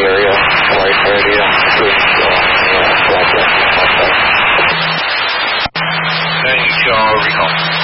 area, white area, which broadcast. Then you shall recall.